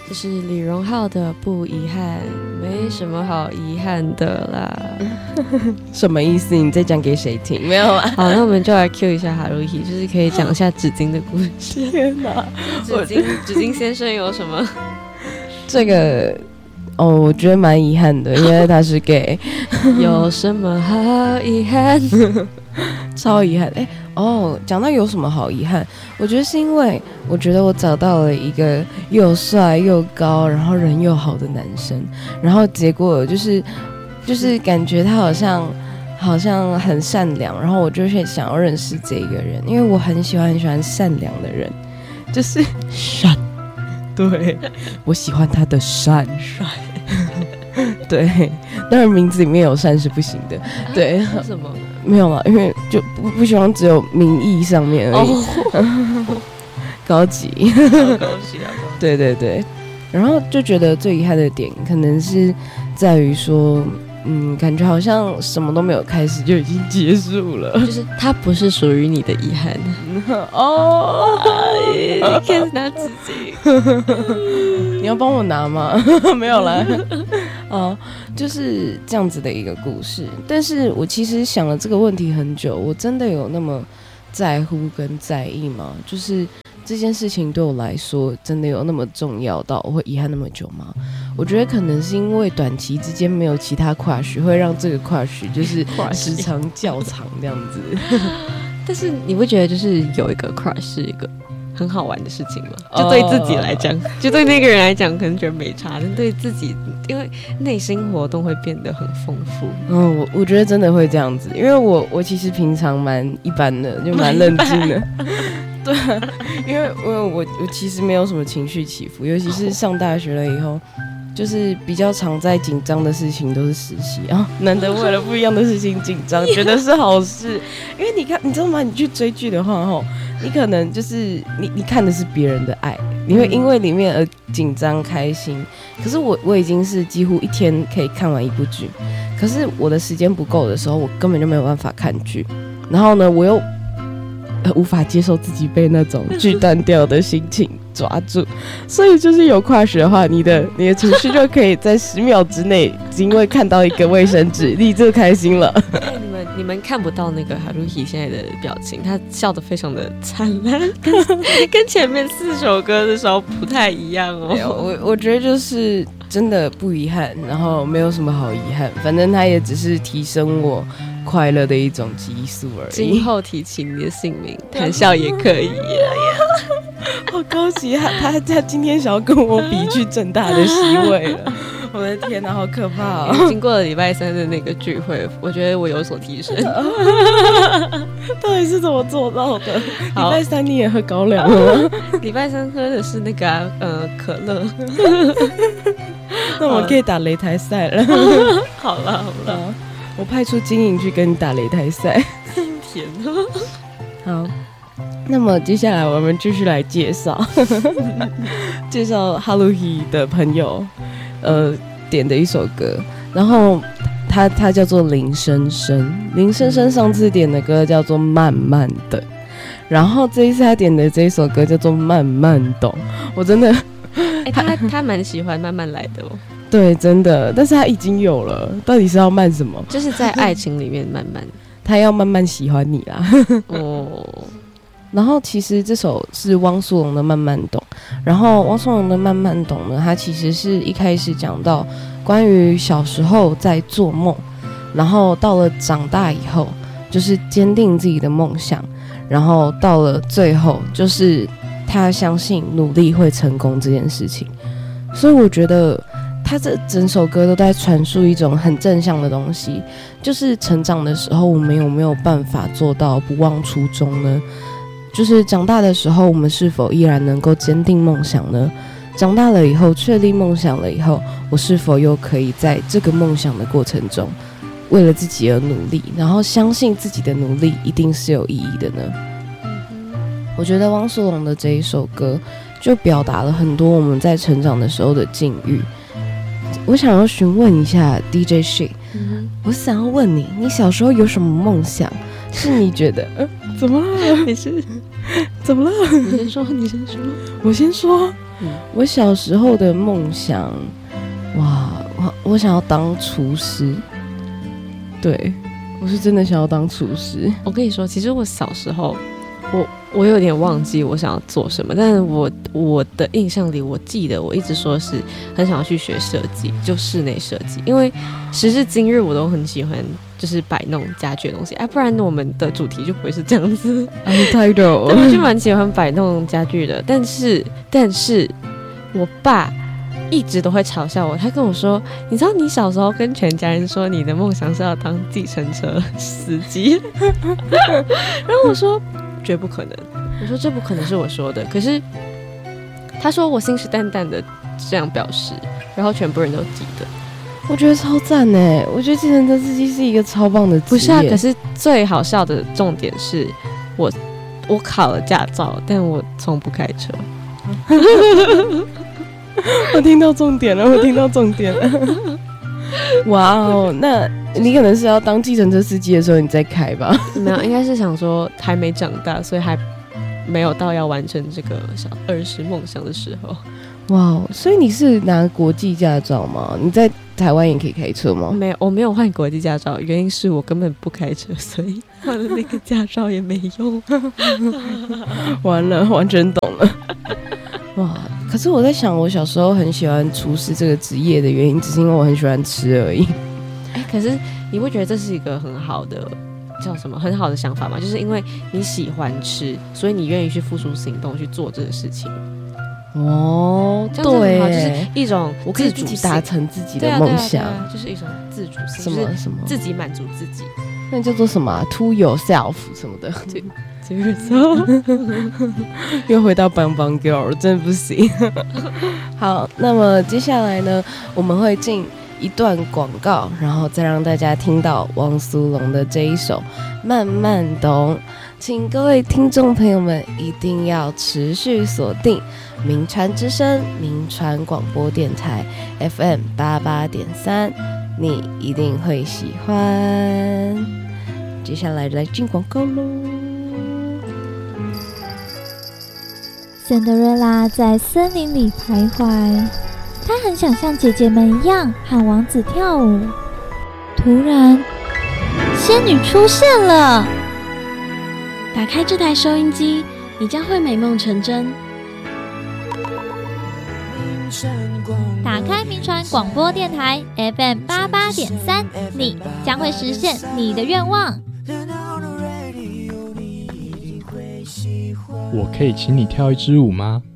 这是李荣浩的不遗憾，没什么好遗憾的啦。 什么意思？你在讲给谁听？没有啊。 好，那我们就来 cue 一下哈鲁希，就是可以讲一下纸巾的故事。 天哪， 纸巾先生有什么？ 这个我觉得蛮遗憾的，因为他是 gay。 有什么好遗憾？ 超遗憾。讲到有什么好遗憾，我觉得是因为我觉得我找到了一个又帅又高，然后人又好的男生，然后结果就是感觉他好像很善良，然后我就会想要认识这个人，因为我很喜欢善良的人，就是善。对，我喜欢他的善。对，当然名字里面有善是不行的。对， 为什么？ 没有啦，因为就不希望只有名义上面而已。高级。 高级啊！ 对对对，然后就觉得最遗憾的点可能是在于说，感觉好像什么都没有开始就已经结束了， 就是它不是属于你的遗憾。你可以拿纸巾。 你要帮我拿吗？没有啦。就是这样子的一个故事。但是我其实想了这个问题很久，我真的有那么在乎跟在意吗？就是这件事情对我来说真的有那么重要到我会遗憾那么久吗？我觉得可能是因为短期之间没有其他crush会让这个crush就是时长较长这样子。 但是你不觉得就是有一个crush是一个很好玩的事情吗？就对自己来讲，就对那个人来讲可能觉得没差，但对自己，因为内心活动会变得很丰富。 我觉得真的会这样子，因为我其实平常蛮一般的，就蛮冷静的。对，因为我其实没有什么情绪起伏，尤其是上大学了以后，就是比较常在紧张的事情都是实习啊，难得为了不一样的事情紧张，觉得是好事。因为你知道吗？你去追剧的话，你可能就是你看的是别人的爱，你会因为里面而紧张开心。可是我已经是几乎一天可以看完一部剧，可是我的时间不够的时候，我根本就没有办法看剧。然后呢，我又无法接受自己被那种剧断掉的心情抓住，所以就是有crush的话，你的情绪就可以在10秒之内，因为看到一个卫生纸，立刻开心了。 你们看不到那个哈鲁希现在的表情，他笑得非常的灿烂，跟前面4首歌的时候不太一样哦。 我觉得就是真的不遗憾，然后没有什么好遗憾，反正他也只是提升我快乐的一种激素而已。 今后提起你的姓名，谈笑也可以。 好高级，他今天想要跟我比去政大的席位了。我的天哪，好可怕哦！ 经过了礼拜3的那个聚会，我觉得我有所提升。 到底是怎么做到的？礼拜3你也喝高粱了吗？ 礼拜3喝的是那个可乐。 那我们可以打擂台赛了。 好了， 我派出金莹去跟你打擂台赛。 天好，那么接下来我们继续来介绍哈鲁希的朋友点的一首歌，然后他叫做林生生上次点的歌叫做慢慢的，然后这一次他点的这一首歌叫做慢慢懂。我真的他蛮喜欢慢慢来的哦。 对，真的，但是他已经有了，到底是要慢什么？ 就是在爱情里面慢慢他要慢慢喜欢你啦。然后其实这首是汪苏泷的慢慢懂，然后汪苏泷的慢慢懂呢，他其实是一开始讲到关于小时候在做梦，然后到了长大以后就是坚定自己的梦想，然后到了最后就是他相信努力会成功这件事情。所以我觉得他这整首歌都在传输一种很正向的东西，就是成长的时候我们有没有办法做到不忘初衷呢？就是长大的时候我们是否依然能够坚定梦想呢？长大了以后确立梦想了以后，我是否又可以在这个梦想的过程中为了自己而努力，然后相信自己的努力一定是有意义的呢？我觉得汪苏泷的这一首歌就表达了很多我们在成长的时候的境遇。我想要询问一下 DJ She，我想要问你，你小时候有什么梦想是你觉得怎么了？ 你是怎么了？ 你先说。 我先说。 我小时候的梦想，哇，我想要当厨师。对，我是真的想要当厨师。 我跟你说，其实我小时候，我有点忘记我想要做什么，但是我的印象里，我记得我一直说是很想要去学设计，就室内设计，因为时至今日我都很喜欢就是摆弄家具的东西，不然我们的主题就不会是这样子。 title， 我就蛮喜欢摆弄家具的，但是我爸一直都会嘲笑我，他跟我说，你知道你小时候跟全家人说你的梦想是要当计程车司机，然后我说绝不可能，我说这不可能是我说的，可是他说我信誓旦旦的这样表示，然后全部人都记得。 我觉得超赞耶，我觉得计程车司机是一个超棒的职业。 不是啊，可是最好笑的重点是我考了驾照，但我从不开车。 我听到重点了，哇哦，那你可能是要当计程车司机的时候你再开吧？ 没有，应该是想说还没长大，所以还没有到要完成这个小儿时梦想的时候。 哇哦，所以你是拿国际驾照吗？你在台湾也可以开车吗？ 没有，我没有换国际驾照，原因是我根本不开车，所以换了那个驾照也没用。 完了，完全懂了。哇！可是我在想，我小时候很喜欢厨师这个职业的原因，只是因为我很喜欢吃而已。 可是你会觉得这是一个很好的叫什么很好的想法吗？就是因为你喜欢吃，所以你愿意去付出行动去做这个事情。 哦， 对，就是一种我可以自己达成自己的梦想， 就是一种自主性， 什么自己满足自己。 那叫做什么？To yourself 什么的。 To yourself 又回到邦邦 girl， 真的不行。好，那么接下来呢，我们会进一段广告，然后再让大家听到汪苏泷的这一首《慢慢懂》。请各位听众朋友们一定要持续锁定民传之声民传广播电台 FM 88.3，你一定会喜欢。接下来来进广告喽。 森德瑞拉在森林里徘徊，她很想像姐姐们一样和王子跳舞。突然，仙女出现了。 打开这台收音机，你将会美梦成真。 打开民传广播电台 FM 88.3，你将会实现你的愿望。 我可以请你跳一支舞吗？